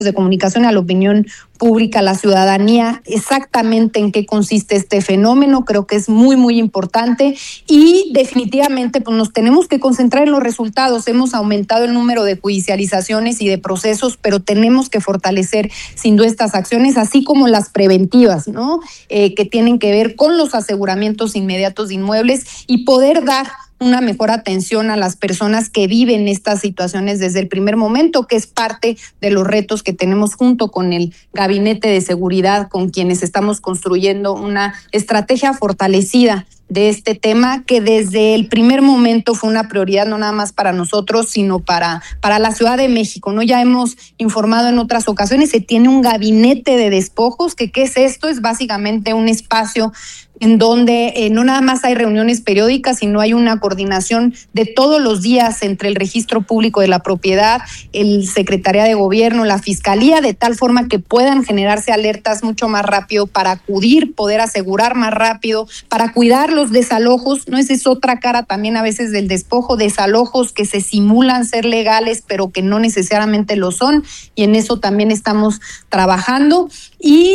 de comunicación, a la opinión pública, a la ciudadanía, exactamente en qué consiste este fenómeno. Creo que es muy, muy importante y definitivamente pues, nos tenemos que concentrar en los resultados. Hemos aumentado el número de judicializaciones y de procesos, pero tenemos que fortalecer sin duda estas acciones, así como las preventivas, ¿no? Que tienen que ver con los aseguramientos inmediatos de inmuebles y poder dar una mejor atención a las personas que viven estas situaciones desde el primer momento, que es parte de los retos que tenemos junto con el Gabinete de Seguridad, con quienes estamos construyendo una estrategia fortalecida de este tema, que desde el primer momento fue una prioridad no nada más para nosotros, sino para la Ciudad de México, ¿no? Ya hemos informado en otras ocasiones, se tiene un gabinete de despojos, que ¿qué es esto? Es básicamente un espacio en donde no nada más hay reuniones periódicas, sino hay una coordinación de todos los días entre el Registro Público de la Propiedad, el Secretaría de Gobierno, la Fiscalía, de tal forma que puedan generarse alertas mucho más rápido para acudir, poder asegurar más rápido, para cuidar los desalojos, ¿no? Esa es otra cara también a veces del despojo, desalojos que se simulan ser legales, pero que no necesariamente lo son, y en eso también estamos trabajando. Y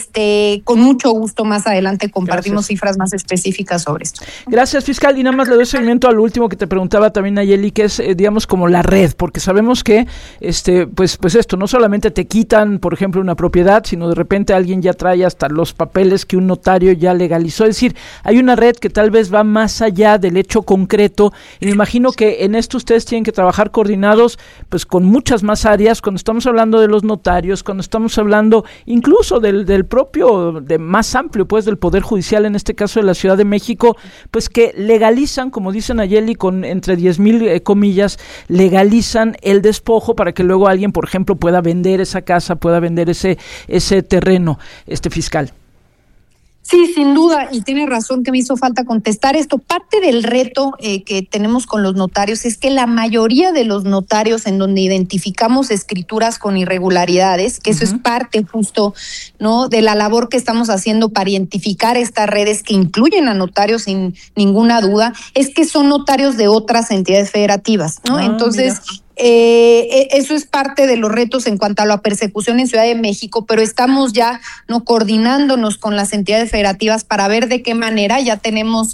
con mucho gusto más adelante compartimos cifras más específicas sobre esto. Gracias, fiscal. Y nada más le doy seguimiento al último que te preguntaba también, Nayeli, que es, digamos, como la red, porque sabemos que, pues esto, no solamente te quitan, por ejemplo, una propiedad, sino de repente alguien ya trae hasta los papeles que un notario ya legalizó. Es decir, hay una red que tal vez va más allá del hecho concreto, y me imagino que en esto ustedes tienen que trabajar coordinados, pues con muchas más áreas, cuando estamos hablando de los notarios, cuando estamos hablando incluso del propio, de más amplio, pues, del Poder Judicial, en este caso de la Ciudad de México, pues que legalizan, como dice Nayeli, con entre 10,000 comillas, legalizan el despojo para que luego alguien, por ejemplo, pueda vender esa casa, pueda vender ese terreno, fiscal. Sí, sin duda, y tiene razón que me hizo falta contestar esto. Parte del reto que tenemos con los notarios es que la mayoría de los notarios en donde identificamos escrituras con irregularidades, que eso es parte justo, ¿no?, de la labor que estamos haciendo para identificar estas redes que incluyen a notarios sin ninguna duda, es que son notarios de otras entidades federativas, ¿no? Entonces, mira. Eso es parte de los retos en cuanto a la persecución en Ciudad de México, pero estamos ya coordinándonos con las entidades federativas para ver de qué manera. Ya tenemos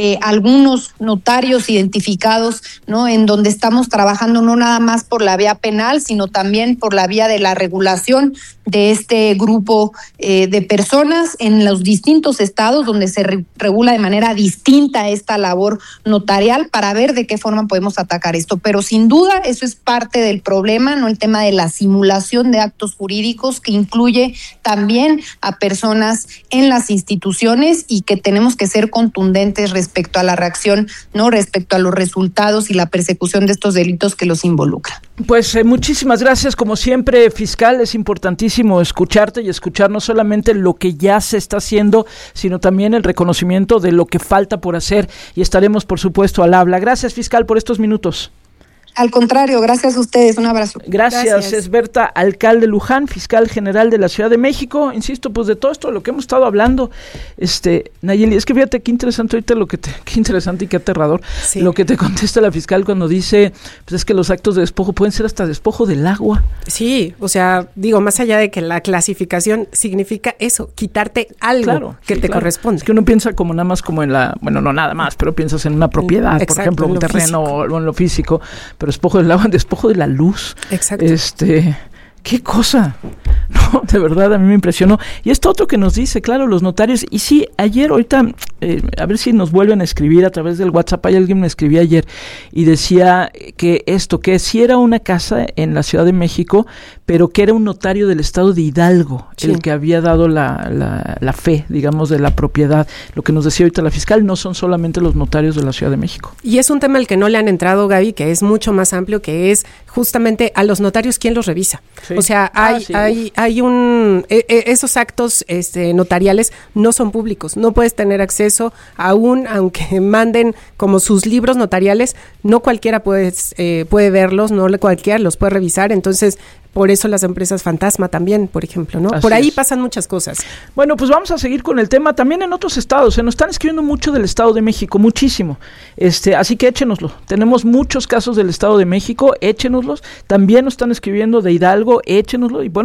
algunos notarios identificados, ¿no?, en donde estamos trabajando no nada más por la vía penal, sino también por la vía de la regulación de este grupo de personas en los distintos estados donde se regula de manera distinta esta labor notarial, para ver de qué forma podemos atacar esto. Pero sin duda eso es parte del problema, ¿no?, el tema de la simulación de actos jurídicos, que incluye también a personas en las instituciones, y que tenemos que ser contundentes respecto a la reacción, ¿no?, respecto a los resultados y la persecución de estos delitos que los involucran. Pues muchísimas gracias, como siempre, fiscal. Es importantísimo escucharte y escuchar no solamente lo que ya se está haciendo, sino también el reconocimiento de lo que falta por hacer, y estaremos, por supuesto, al habla. Gracias, fiscal, por estos minutos. Al contrario, gracias a ustedes, un abrazo. Gracias. Es Berta Alcalde Luján, fiscal general de la Ciudad de México. Insisto, pues de todo esto de lo que hemos estado hablando, Nayeli, es que fíjate qué interesante ahorita qué interesante y qué aterrador, sí, lo que te contesta la fiscal cuando dice, pues es que los actos de despojo pueden ser hasta despojo del agua. Sí, o sea, digo, más allá de que la clasificación significa eso, quitarte algo que te corresponde. Es que uno piensa como nada más como en no nada más, pero piensas en una propiedad, exacto, por ejemplo, un terreno o en lo físico, pero despojo del agua, despojo de la luz. Exacto. ¿Qué cosa? No, de verdad, a mí me impresionó. Y esto otro que nos dice, claro, los notarios. Y sí, ayer, ahorita, a ver si nos vuelven a escribir a través del WhatsApp. Hay alguien me escribía ayer y decía que sí era una casa en la Ciudad de México, pero que era un notario del estado de Hidalgo, sí, el que había dado la fe, digamos, de la propiedad. Lo que nos decía ahorita la fiscal, no son solamente los notarios de la Ciudad de México. Y es un tema al que no le han entrado, Gaby, que es mucho más amplio, que es justamente a los notarios quién los revisa. Sí. O sea, hay esos actos notariales no son públicos, no puedes tener acceso eso, aún aunque manden como sus libros notariales, no cualquiera puede verlos, no cualquiera los puede revisar, entonces por eso las empresas fantasma también, por ejemplo, ¿no? Por ahí pasan muchas cosas. Bueno, pues vamos a seguir con el tema también en otros estados. Se nos están escribiendo mucho del Estado de México, muchísimo. Así que échenoslo. Tenemos muchos casos del Estado de México, échenoslos. También nos están escribiendo de Hidalgo, échenoslo. Y bueno,